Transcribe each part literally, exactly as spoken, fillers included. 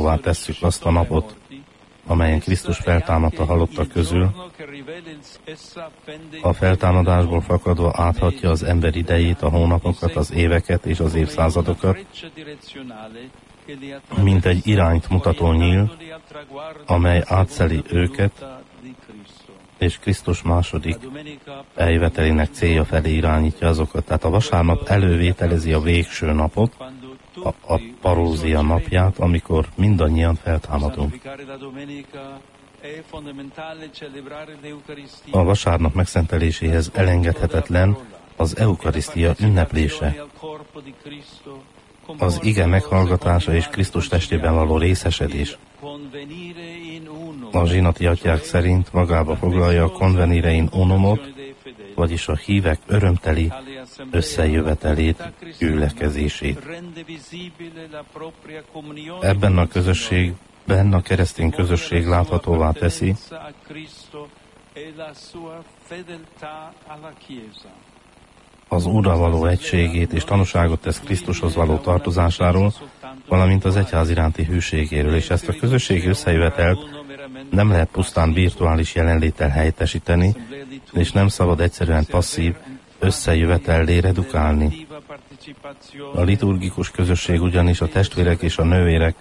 láthatóvá tesszük azt a napot, amelyen Krisztus feltámadt a halottak közül, a feltámadásból fakadva áthatja az ember idejét, a hónapokat, az éveket és az évszázadokat, mint egy irányt mutató nyíl, amely átszeli őket, és Krisztus második eljövetelének célja felé irányítja azokat. Tehát a vasárnap elővételezi a végső napot, a, a parózia napját, amikor mindannyian feltámadunk. A vasárnap megszenteléséhez elengedhetetlen az eukarisztia ünneplése, az ige meghallgatása és Krisztus testében való részesedés. A zsinati atyák szerint magába foglalja a convenire in unumot, vagyis a hívek örömteli összejövetelét, gyülekezését. Ebben a közösségben a keresztény közösség láthatóvá teszi az Úrral való egységét, és tanúságot tesz Krisztushoz való tartozásáról, valamint az egyház iránti hűségéről, és ezt a közösségi összejövetelt nem lehet pusztán virtuális jelenléttel helyettesíteni, és nem szabad egyszerűen passzív összejövetellé redukálni. A liturgikus közösség ugyanis a testvérek és a nővérek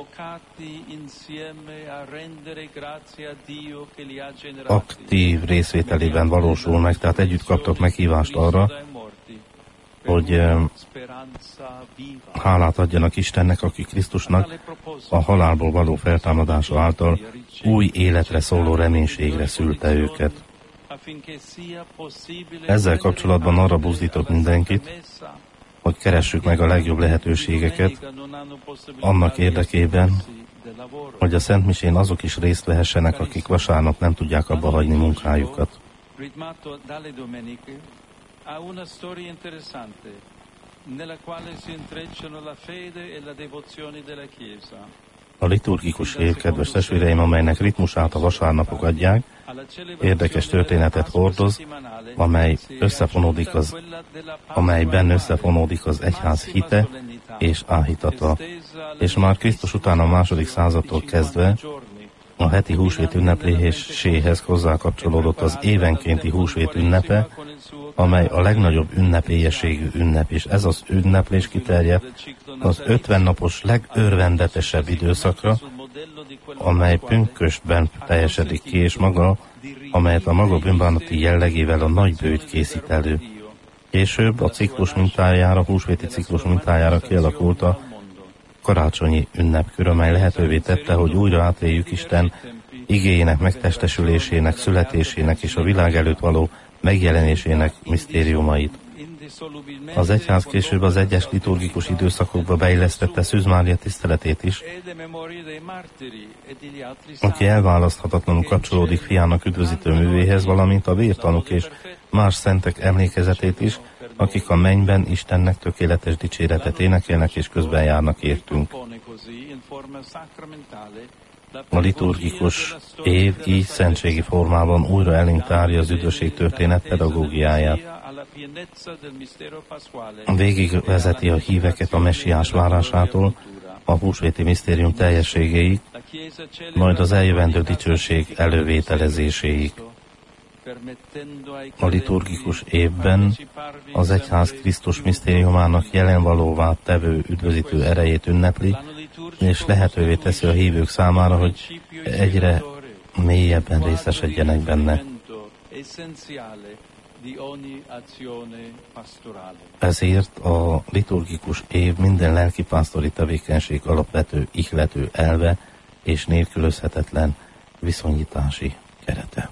aktív részvételében valósul meg, tehát együtt kaptak meghívást arra, hogy hálát adjanak Istennek, aki Krisztusnak a halálból való feltámadása által új életre szóló reménységre szülte őket. Ezzel kapcsolatban arra buzdítok mindenkit, hogy keressük meg a legjobb lehetőségeket annak érdekében, hogy a Szent Misén azok is részt vehessenek, akik vasárnap nem tudják abba hagyni munkájukat. Ha una storia interessante nella quale si intrecciano la fede e la devozione della Chiesa. A liturgikus év, kedves testvéreim, amelynek ritmusát a vasárnapok adják, érdekes történetet hordoz, amely összefonódik az, amelyben összefonódik az egyház hite és áhítata. És már Krisztus után a második századtól kezdve a heti húsvét ünnepléséhez hozzákapcsolódott az évenkénti húsvét ünnepe, amely a legnagyobb ünnepélyességű ünnep, és ez az ünneplés kiterjed az ötven napos legörvendetesebb időszakra, amely pünkösdben teljesedik ki, és maga, amelyet a maga bűnbánati jellegével a nagy bőjt készít elő. Később a ciklus mintájára, húsvéti ciklus mintájára kialakult a karácsonyi ünnepkör, amely lehetővé tette, hogy újra átéljük Isten igéjének megtestesülésének, születésének és a világ előtt való megjelenésének misztériumait. Az egyház később az egyes liturgikus időszakokba beillesztette Szűz Mária tiszteletét is, aki elválaszthatatlanul kapcsolódik fiának üdvözítő művéhez, valamint a vértanúk és más szentek emlékezetét is, akik a mennyben Istennek tökéletes dicséretet énekelnek és közben járnak értünk. A liturgikus év így szentségi formában újra elénk tárja az üdvösség történet pedagógiáját. Végig vezeti a híveket a messiás várásától a húsvéti misztérium teljességéig, majd az eljövendő dicsőség elővételezéséig. A liturgikus évben az egyház Krisztus misztériumának jelenvalóvá tevő üdvözítő erejét ünnepli, és lehetővé teszi a hívők számára, hogy egyre mélyebben részesedjenek benne. Ezért a liturgikus év minden lelkipásztori tevékenység alapvető, ihlető elve és nélkülözhetetlen viszonyítási kerete.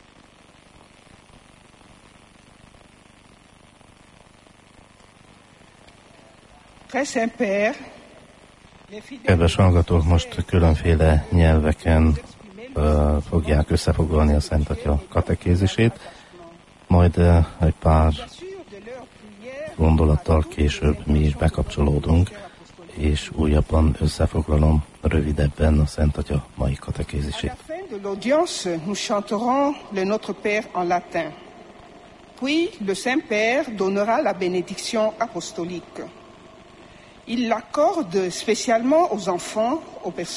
Kedves hallgatók, most különféle nyelveken uh, fogják összefoglalni a Szent Atya katekézisét, majd uh, egy pár gondolattal később mi is bekapcsolódunk, és újabban összefoglalom rövidebben a Szent Atya mai katekézisét. Puis le Saint-Père donnera la bénédiction apostolique. Il l'accorde spécialement aux enfants, aux personnes